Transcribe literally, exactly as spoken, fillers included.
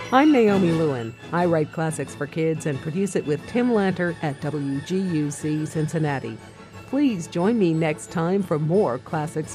I'm Naomi Lewin. I write classics for kids and produce it with Tim Lanter at W G U C Cincinnati. Please join me next time for more Classics